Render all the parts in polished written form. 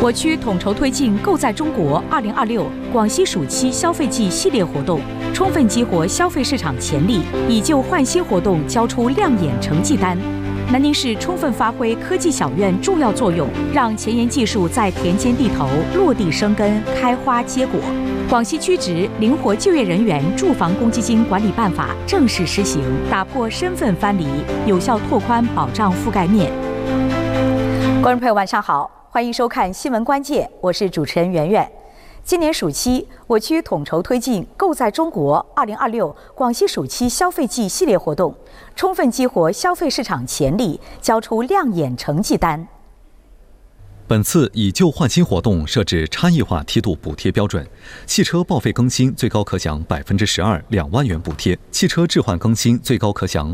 我区统筹推进“购在中国2026”广西暑期消费季系列活动，充分激活消费市场潜力，以旧换新活动交出亮眼成绩单。南宁市充分发挥科技小院重要作用，让前沿技术在田间地头落地生根、开花结果。广西区直灵活就业人员住房公积金管理办法正式施行，打破身份藩篱，有效拓宽保障覆盖面。观众朋友，晚上好。欢迎收看新闻关键，我是主持人圆圆。今年暑期，我区统筹推进“购在中国2026”广西暑期消费季系列活动，充分激活消费市场潜力，交出亮眼成绩单。 本次以旧换新活动设置差异化梯度补贴标准，汽车报废更新最高可享12%2万元补贴，汽车置换更新最高可享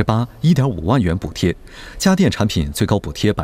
8%1.5万元补贴，家电产品最高补贴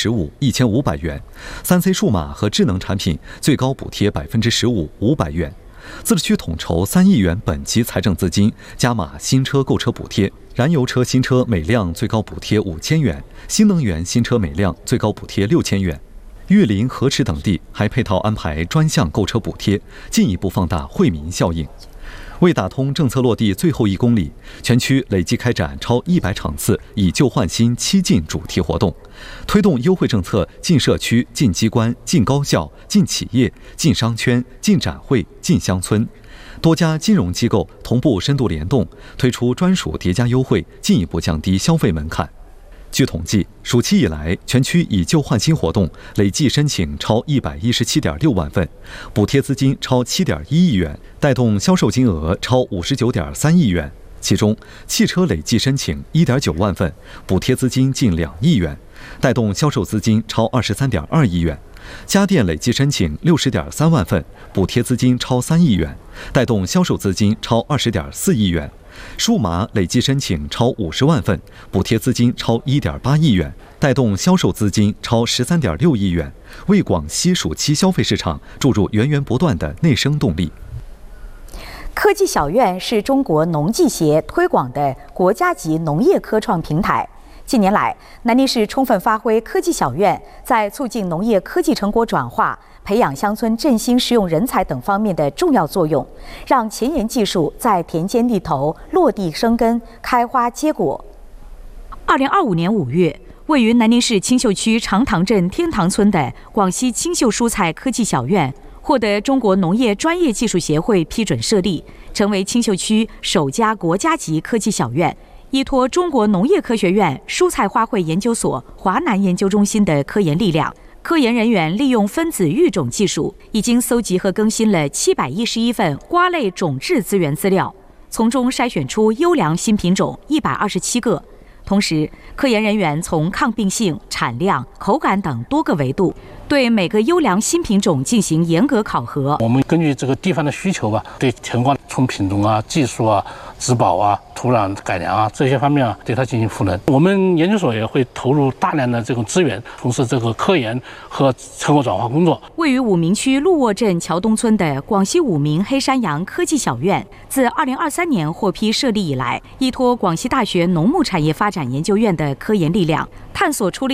15%1500元，3C 数码和智能产品最高补贴15%500元。自治区统筹3亿元本级财政资金加码新车购车补贴，燃油车新车每辆最高补贴5000元，新能源新车每辆最高补贴6000元。玉林、河池等地还配套安排专项购车补贴，进一步放大惠民效应。为打通政策落地最后1公里，全区累计开展超100场次以旧换新7进主题活动，推动优惠政策进社区、进机关、进高校、进企业、进商圈、进展会、进乡村。多家金融机构同步深度联动，推出专属叠加优惠，进一步降低消费门槛。据统计，暑期以来，全区以旧换新活动累计申请超117.6万份，补贴资金超7.1亿元，带动销售金额超59.3亿元。其中，汽车累计申请1.9万份，补贴资金近2亿元，带动销售资金超23.2亿元；家电累计申请60.3万份，补贴资金超3亿元，带动销售资金超20.4亿元。数码累计申请超50万份，补贴资金超1.8亿元，带动销售资金超13.6亿元，为广西暑期消费市场注入源源不断的内生动力。 科技小院是中国农技协推广的国家级农业科创平台。近年来，南宁市充分发挥科技小院在促进农业科技成果转化、培养乡村振兴实用人才等方面的重要作用，让前沿技术在田间地头落地生根、开花结果。2025年5月，位于南宁市青秀区长塘镇天堂村的广西青秀蔬菜科技小院，获得中国农业专业技术协会批准设立，成为青秀区首家国家级科技小院。依托中国农业科学院蔬菜花卉研究所华南研究中心的科研力量，科研人员利用分子育种技术，已经搜集和更新了711份瓜类种质资源资料，从中筛选出优良新品种127个。同时，科研人员从抗病性、产量、口感等多个维度，对每个优良新品种进行严格考核。 我们根据这个地方的需求吧，对田瓜从品种啊、技术啊、植保啊、土壤改良啊这些方面啊，对它进行赋能。我们研究所也会投入大量的这种资源，从事这个科研和成果转化工作。 位于武鸣区陆沃镇桥东村的广西武鸣黑山羊科技小院，自2023年获批设立以来，依托广西大学农牧产业发展研究院的科研力量，探索出了